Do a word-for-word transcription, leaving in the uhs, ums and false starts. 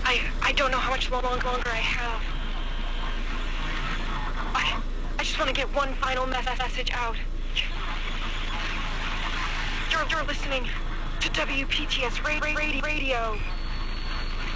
I I don't know how much long, longer I have. I I just want to get one final mes- message out. You're, you're listening to W P T S ra- ra- radio.